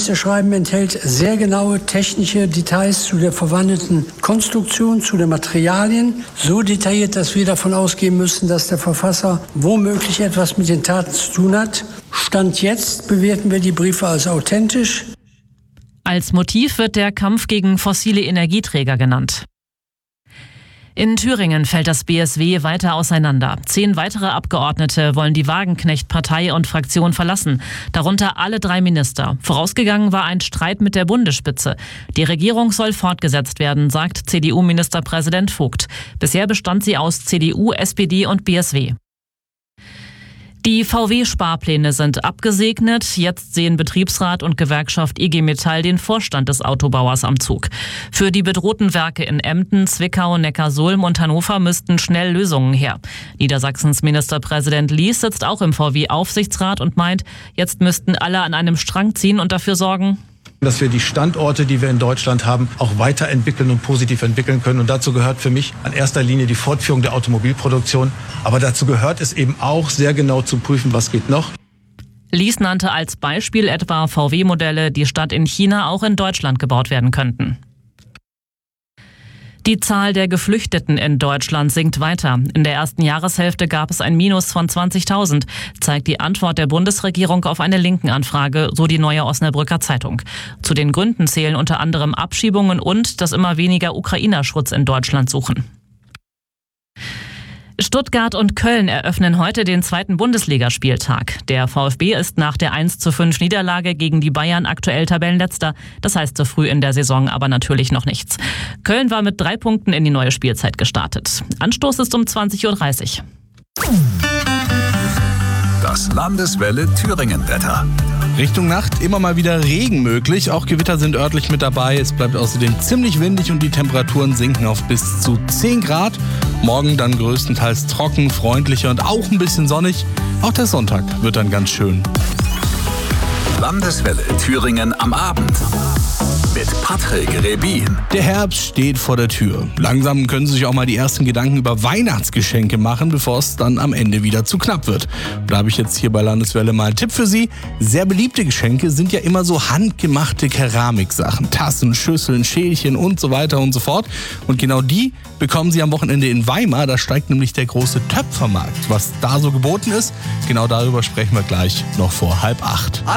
Ministerschreiben enthält sehr genaue technische Details zu der verwandelten Konstruktion, zu den Materialien. So detailliert, dass wir davon ausgehen müssen, dass der Verfasser womöglich etwas mit den Taten zu tun hat. Stand jetzt bewerten wir die Briefe als authentisch. Als Motiv wird der Kampf gegen fossile Energieträger genannt. In Thüringen fällt das BSW weiter auseinander. 10 weitere Abgeordnete wollen die Wagenknecht-Partei und Fraktion verlassen, darunter alle 3 Minister. Vorausgegangen war ein Streit mit der Bundesspitze. Die Regierung soll fortgesetzt werden, sagt CDU-Ministerpräsident Vogt. Bisher bestand sie aus CDU, SPD und BSW. Die VW-Sparpläne sind abgesegnet. Jetzt sehen Betriebsrat und Gewerkschaft IG Metall den Vorstand des Autobauers am Zug. Für die bedrohten Werke in Emden, Zwickau, Neckarsulm und Hannover müssten schnell Lösungen her. Niedersachsens Ministerpräsident Lies sitzt auch im VW-Aufsichtsrat und meint, jetzt müssten alle an einem Strang ziehen und dafür sorgen, dass wir die Standorte, die wir in Deutschland haben, auch weiterentwickeln und positiv entwickeln können. Und dazu gehört für mich in erster Linie die Fortführung der Automobilproduktion. Aber dazu gehört es eben auch, sehr genau zu prüfen, was geht noch. Lies nannte als Beispiel etwa VW-Modelle, die statt in China auch in Deutschland gebaut werden könnten. Die Zahl der Geflüchteten in Deutschland sinkt weiter. In der ersten Jahreshälfte gab es ein Minus von 20.000, zeigt die Antwort der Bundesregierung auf eine Linken-Anfrage, so die Neue Osnabrücker Zeitung. Zu den Gründen zählen unter anderem Abschiebungen und dass immer weniger Ukrainer Schutz in Deutschland suchen. Stuttgart und Köln eröffnen heute den 2. Bundesligaspieltag. Der VfB ist nach der 1:5 Niederlage gegen die Bayern aktuell Tabellenletzter. Das heißt so früh in der Saison aber natürlich noch nichts. Köln war mit 3 Punkten in die neue Spielzeit gestartet. Anstoß ist um 20.30 Uhr. Das Landeswelle Thüringen-Wetter. Richtung Nacht immer mal wieder Regen möglich. Auch Gewitter sind örtlich mit dabei. Es bleibt außerdem ziemlich windig und die Temperaturen sinken auf bis zu 10 Grad. Morgen dann größtenteils trocken, freundlicher und auch ein bisschen sonnig. Auch der Sonntag wird dann ganz schön. Landeswelle Thüringen am Abend. Mit Patrick Rebin. Der Herbst steht vor der Tür. Langsam können Sie sich auch mal die ersten Gedanken über Weihnachtsgeschenke machen, bevor es dann am Ende wieder zu knapp wird. Da habe ich jetzt hier bei Landeswelle mal einen Tipp für Sie. Sehr beliebte Geschenke sind ja immer so handgemachte Keramiksachen. Tassen, Schüsseln, Schälchen und so weiter und so fort. Und genau die bekommen Sie am Wochenende in Weimar. Da steigt nämlich der große Töpfermarkt. Was da so geboten ist, genau darüber sprechen wir gleich noch vor 7:30.